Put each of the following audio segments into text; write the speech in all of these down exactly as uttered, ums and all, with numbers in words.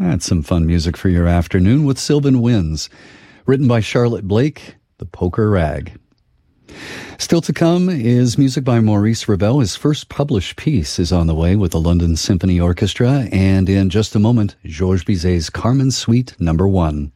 That's some fun music for your afternoon with Sylvan Winds. Written by Charlotte Blake, The Poker Rag. Still to come is music by Maurice Ravel. His first published piece is on the way with the London Symphony Orchestra. And in just a moment, Georges Bizet's Carmen Suite Number One.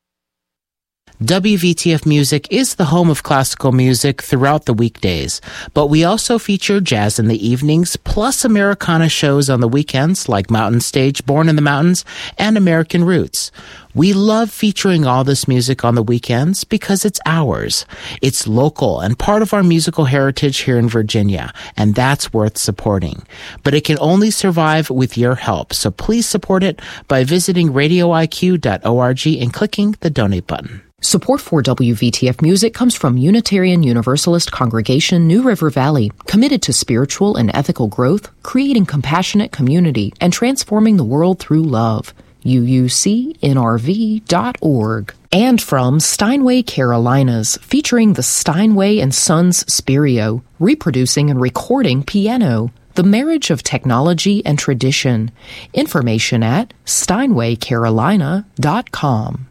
W V T F Music is the home of classical music throughout the weekdays, but we also feature jazz in the evenings, plus Americana shows on the weekends like Mountain Stage, Born in the Mountains, and American Roots. We love featuring all this music on the weekends because it's ours. It's local and part of our musical heritage here in Virginia, and that's worth supporting. But it can only survive with your help, so please support it by visiting radio I Q dot org and clicking the donate button. Support for W V T F Music comes from Unitarian Universalist Congregation New River Valley, committed to spiritual and ethical growth, creating compassionate community, and transforming the world through love. U U C N R V dot org. And from Steinway Carolinas, featuring the Steinway and Sons Spirio, reproducing and recording piano. The marriage of technology and tradition. Information at steinway carolina dot com.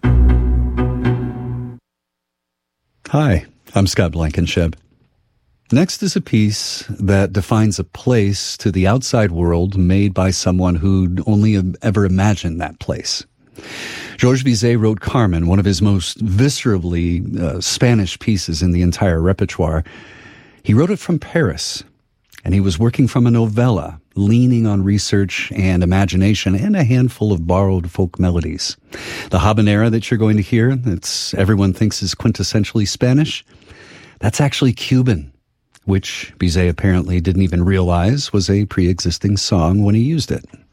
Hi, I'm Scott Blankenship. Next is a piece that defines a place to the outside world made by someone who'd only ever imagined that place. Georges Bizet wrote Carmen, one of his most viscerally uh, Spanish pieces in the entire repertoire. He wrote it from Paris, and he was working from a novella, leaning on research and imagination and a handful of borrowed folk melodies. The habanera that you're going to hear, that's everyone thinks is quintessentially Spanish, that's actually Cuban, which Bizet apparently didn't even realize was a pre-existing song when he used it.